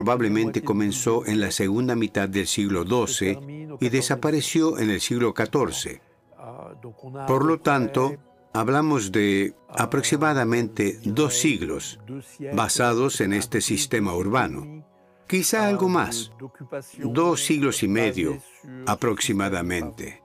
probablemente comenzó en la segunda mitad del siglo XII y desapareció en el siglo XIV. Por lo tanto, hablamos de aproximadamente 2 siglos basados en este sistema urbano. Quizá algo más, 2 siglos y medio aproximadamente.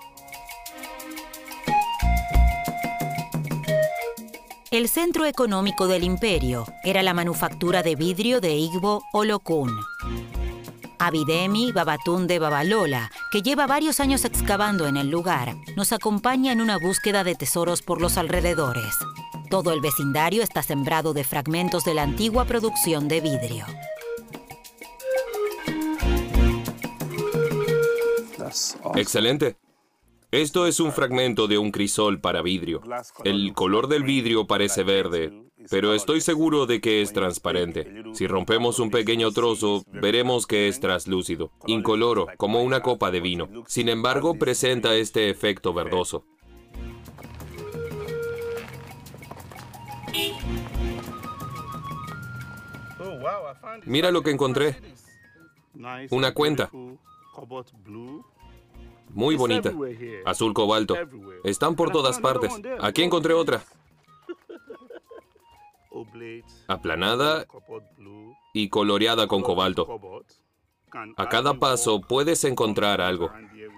El centro económico del imperio era la manufactura de vidrio de Igbo Olokun. Abidemi Babatunde Babalola, que lleva varios años excavando en el lugar, nos acompaña en una búsqueda de tesoros por los alrededores. Todo el vecindario está sembrado de fragmentos de la antigua producción de vidrio. Excelente. Esto es un fragmento de un crisol para vidrio. El color del vidrio parece verde, pero estoy seguro de que es transparente. Si rompemos un pequeño trozo, veremos que es translúcido, incoloro, como una copa de vino. Sin embargo, presenta este efecto verdoso. Mira lo que encontré. Una cuenta. Muy bonita. Azul cobalto. Están por todas partes. Aquí encontré otra. Aplanada y coloreada con cobalto. A cada paso puedes encontrar algo.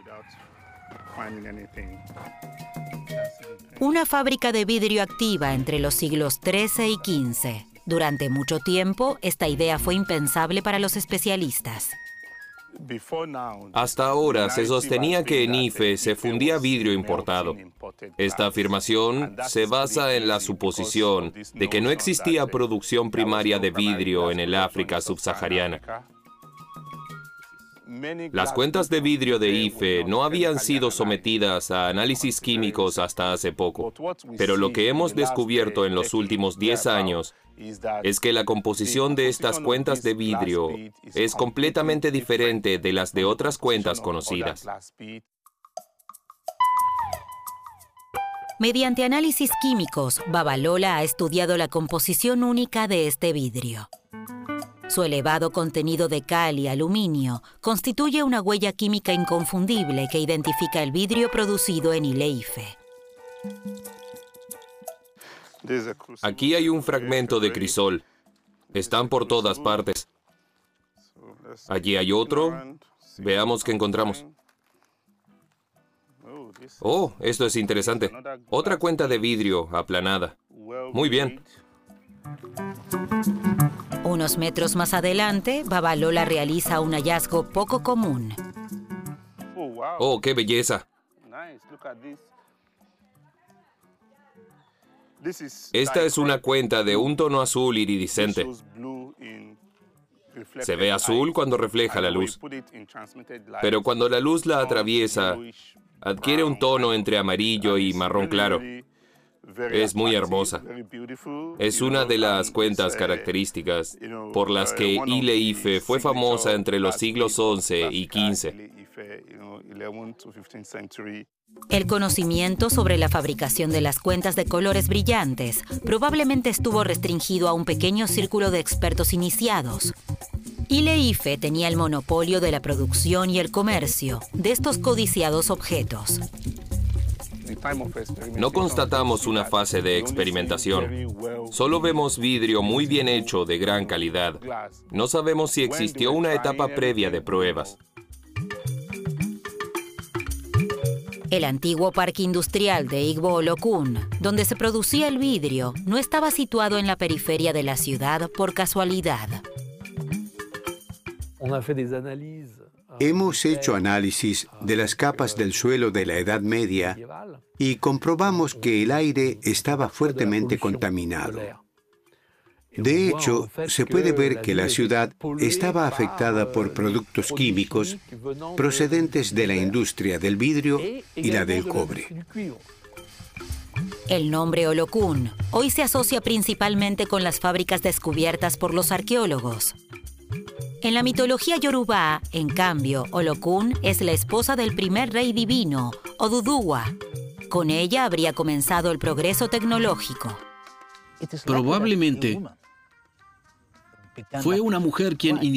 Una fábrica de vidrio activa entre los siglos XIII y XV. Durante mucho tiempo, esta idea fue impensable para los especialistas. Hasta ahora se sostenía que en Ife se fundía vidrio importado. Esta afirmación se basa en la suposición de que no existía producción primaria de vidrio en el África subsahariana. Las cuentas de vidrio de Ife no habían sido sometidas a análisis químicos hasta hace poco, pero lo que hemos descubierto en los últimos 10 años es que la composición de estas cuentas de vidrio es completamente diferente de las de otras cuentas conocidas. Mediante análisis químicos, Babalola ha estudiado la composición única de este vidrio. Su elevado contenido de cal y aluminio constituye una huella química inconfundible que identifica el vidrio producido en Ile-Ife. Aquí hay un fragmento de crisol. Están por todas partes. Allí hay otro. Veamos qué encontramos. Oh, esto es interesante. Otra cuenta de vidrio aplanada. Muy bien. Unos metros más adelante, Babalola realiza un hallazgo poco común. Oh, qué belleza. Esta es una cuenta de un tono azul iridiscente. Se ve azul cuando refleja la luz, pero cuando la luz la atraviesa, adquiere un tono entre amarillo y marrón claro. Es muy hermosa. Es una de las cuentas características por las que Ile-Ife fue famosa entre los siglos XI y XV. El conocimiento sobre la fabricación de las cuentas de colores brillantes probablemente estuvo restringido a un pequeño círculo de expertos iniciados. Ile-Ife tenía el monopolio de la producción y el comercio de estos codiciados objetos. No constatamos una fase de experimentación. Solo vemos vidrio muy bien hecho de gran calidad. No sabemos si existió una etapa previa de pruebas. El antiguo parque industrial de Igbo Olokun, donde se producía el vidrio, no estaba situado en la periferia de la ciudad por casualidad. Hemos hecho análisis de las capas del suelo de la Edad Media y comprobamos que el aire estaba fuertemente contaminado. De hecho, se puede ver que la ciudad estaba afectada por productos químicos procedentes de la industria del vidrio y la del cobre. El nombre Olokun hoy se asocia principalmente con las fábricas descubiertas por los arqueólogos. En la mitología yorubá, en cambio, Olokun es la esposa del primer rey divino, Oduduwa. Con ella habría comenzado el progreso tecnológico. Probablemente Fue una mujer quien